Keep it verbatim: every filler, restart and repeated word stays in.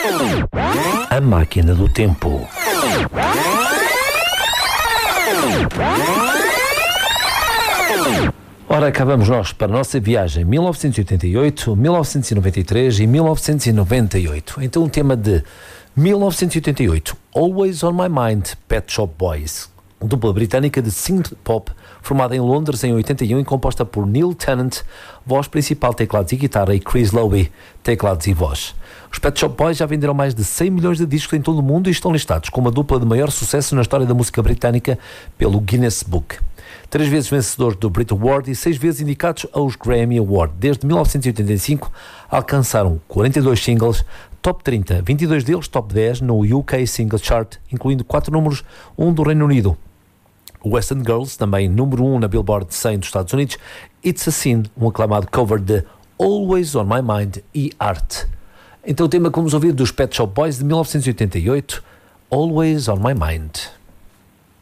A Máquina do Tempo. Ora, acabamos nós para a nossa viagem mil novecentos e oitenta e oito, mil novecentos e noventa e três e mil novecentos e noventa e oito. Então o tema de mil novecentos e oitenta e oito, Always on My Mind, Pet Shop Boys. Dupla britânica de synth pop, formada em Londres em oitenta e um e composta por Neil Tennant, voz principal, teclados e guitarra, e Chris Lowe, teclados e voz. Os Pet Shop Boys já venderam mais de cem milhões de discos em todo o mundo e estão listados como a dupla de maior sucesso na história da música britânica pelo Guinness Book. Três vezes vencedores do Brit Award e seis vezes indicados aos Grammy Award. Desde mil novecentos e oitenta e cinco alcançaram quarenta e dois singles, top trinta, vinte e dois deles top dez no U K Singles Chart, incluindo quatro números, um do Reino Unido. Western Girls, também número um na Billboard cem dos Estados Unidos. It's a Sin, um aclamado cover de Always on My Mind e Art. Então o tema que vamos ouvir dos Pet Shop Boys de mil novecentos e oitenta e oito, Always on My Mind.